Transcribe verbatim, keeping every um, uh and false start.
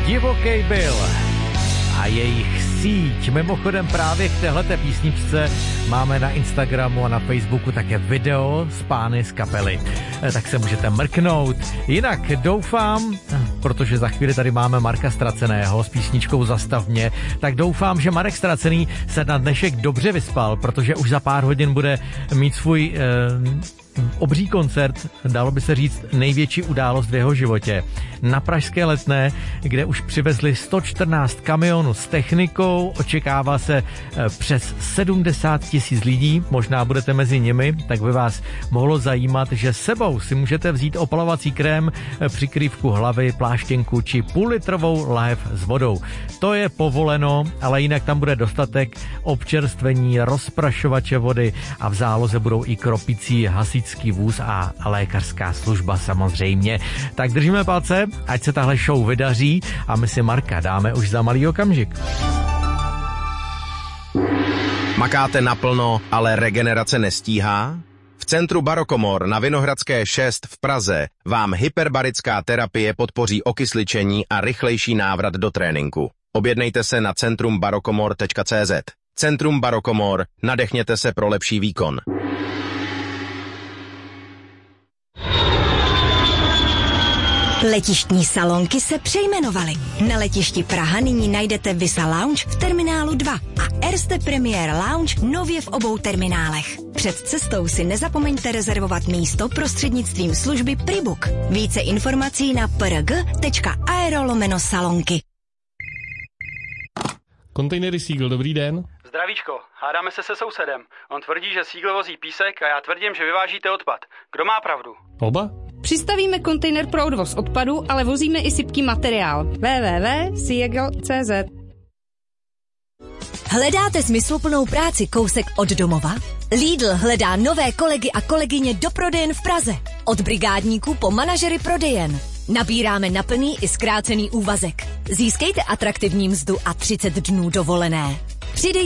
Divoký Bill a jejich síť. Mimochodem právě k téhleté písničce máme na Instagramu a na Facebooku také video z pány z kapely. Tak se můžete mrknout. Jinak doufám, protože za chvíli tady máme Marka Ztraceného s písničkou Zastav mě, tak doufám, že Marek Ztracený se na dnešek dobře vyspal, protože už za pár hodin bude mít svůj eh, obří koncert, dalo by se říct největší událost v jeho životě. Na pražské Letné, kde už přivezli sto čtrnáct kamionů s technikou, očekává se přes sedmdesát tisíc lidí, možná budete mezi nimi, tak by vás mohlo zajímat, že sebou si můžete vzít opalovací krém, přikrývku hlavy, pláštěnku či půllitrovou lahev s vodou. To je povoleno, ale jinak tam bude dostatek občerstvení, rozprašovače vody a v záloze budou i kropicí hasičský vůz a lékařská služba samozřejmě. Tak držíme palce, ať se tahle show vydaří a my si Marka dáme už za malý okamžik. Makáte naplno, ale regenerace nestíhá? V centru Barokomor na Vinohradské šest v Praze vám hyperbarická terapie podpoří okysličení a rychlejší návrat do tréninku. Objednejte se na centrum barokomor tečka cé zet. Centrum Barokomor, nadechněte se pro lepší výkon. Letištní salonky se přejmenovaly. Na letišti Praha nyní najdete Visa Lounge v terminálu dva a Erste Premier Lounge nově v obou terminálech. Před cestou si nezapomeňte rezervovat místo prostřednictvím služby Pribook. Více informací na prg tečka aero lomeno salonky. Kontejnery Siegl, dobrý den. Zdravíčko, hádáme se se sousedem. On tvrdí, že Siegl vozí písek a já tvrdím, že vyvážíte odpad. Kdo má pravdu? Oba? Přistavíme kontejner pro odvoz odpadu, ale vozíme i sypký materiál. w w w tečka siegl tečka cé zet. Hledáte smysluplnou práci kousek od domova? Lidl hledá nové kolegy a kolegyně do prodejen v Praze. Od brigádníků po manažery prodejen. Nabíráme na plný i zkrácený úvazek. Získejte atraktivní mzdu a třicet dnů dovolené. Přidejte